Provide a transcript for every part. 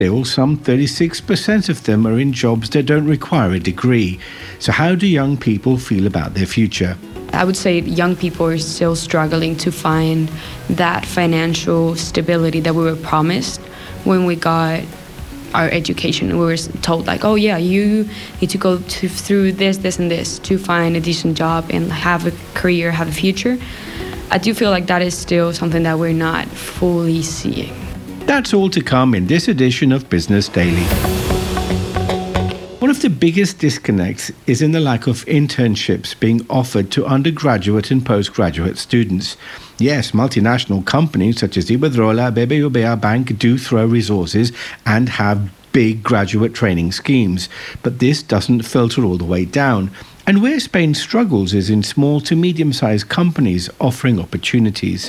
Still, some 36% of them are in jobs that don't require a degree. So how do young people feel about their future? I would say young people are still struggling to find that financial stability that we were promised when we got our education. We were told like, oh yeah, you need to go through this, and this to find a decent job and have a career, have a future. I do feel like that is still something that we're not fully seeing. That's all to come in this edition of Business Daily. One of the biggest disconnects is in the lack of internships being offered to undergraduate and postgraduate students. Yes, multinational companies such as Iberdrola, BBVA Bank do throw resources and have big graduate training schemes, but this doesn't filter all the way down. And where Spain struggles is in small to medium-sized companies offering opportunities.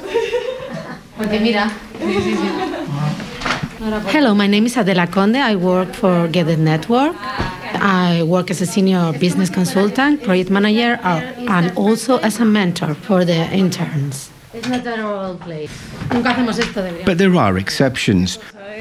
Hello, my name is Adela Conde. I work for Get Network. I work as a senior business consultant, project manager, and also as a mentor for the interns. It's not a role play. But there are exceptions.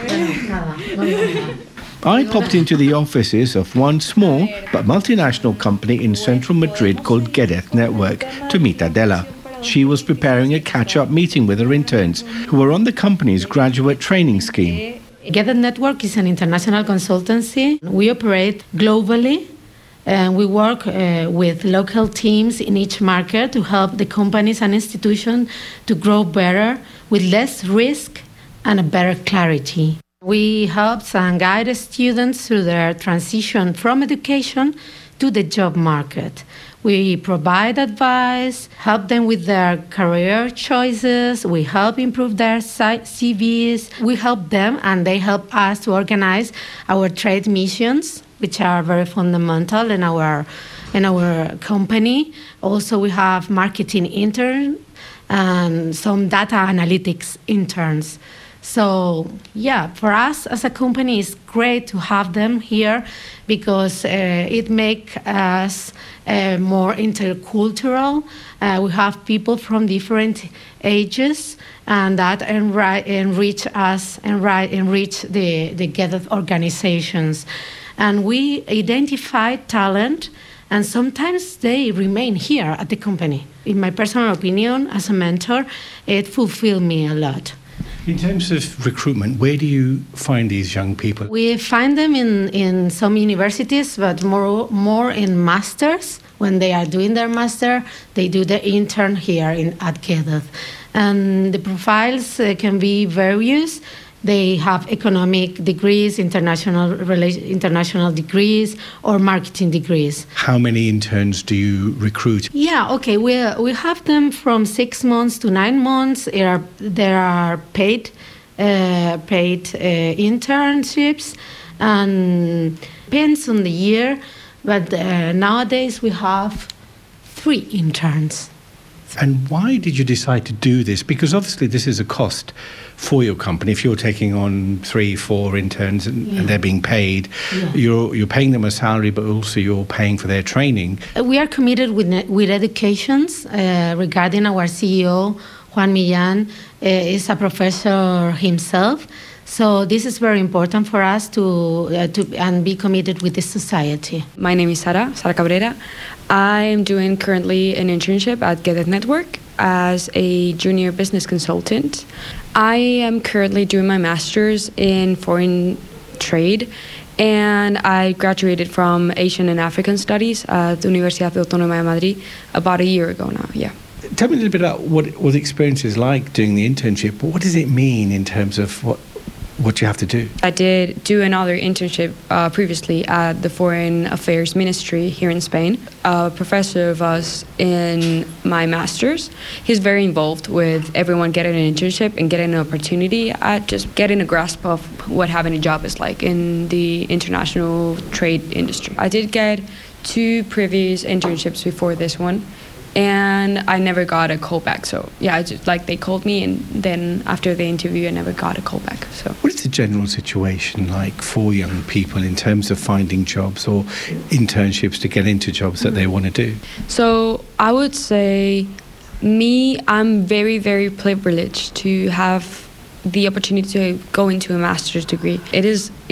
I popped into the offices of one small but multinational company in central Madrid called Get Network to meet Adela. She was preparing a catch-up meeting with her interns who were on the company's graduate training scheme. Get Network is an international consultancy. We operate globally, and we work with local teams in each market to help the companies and institutions to grow better with less risk and a better clarity. We help and guide students through their transition from education to the job market. We provide advice, help them with their career choices, we help improve their CVs, we help them and they help us to organize our trade missions, which are very fundamental in our company. Also, we have marketing interns and some data analytics interns. So, yeah, for us as a company, it's great to have them here because it makes us more intercultural. We have people from different ages, and that enrich us, enrich the Get organizations. And we identify talent, and sometimes they remain here at the company. In my personal opinion, as a mentor, it fulfilled me a lot. In terms of recruitment, where do you find these young people? We find them in some universities, but more in masters. When they are doing their master, they do the intern here at GEDED. And the profiles can be various. They have economic degrees, international degrees, or marketing degrees. How many interns do you recruit? Yeah, okay. We have them from 6 months to 9 months. There are paid internships, and depends on the year. But nowadays we have 3 interns. And why did you decide to do this? Because obviously this is a cost for your company. If you're taking on 3-4 interns and they're being paid, you're paying them a salary, but also you're paying for their training. We are committed with educations. Regarding our CEO, Juan Millán, is a professor himself. So this is very important for us to and be committed with the society. My name is Sara Cabrera. I'm doing currently an internship at Get Network as a junior business consultant. I am currently doing my master's in foreign trade, and I graduated from Asian and African Studies at the Universidad Autónoma de Madrid about a year ago now, yeah. Tell me a little bit about what the experience is like doing the internship. What does it mean in terms of what you have to do? I did do another internship previously at the Foreign Affairs Ministry here in Spain. A professor of us in my master's, he's very involved with everyone getting an internship and getting an opportunity at just getting a grasp of what having a job is like in the international trade industry. I did get 2 previous internships before this one, and I never got a call back. So yeah, I just they called me, and then after the interview I never got a call back. So what is the general situation like for young people in terms of finding jobs or internships to get into jobs that they want to do? So I would say I'm very, very privileged to have the opportunity to go into a master's degree. It is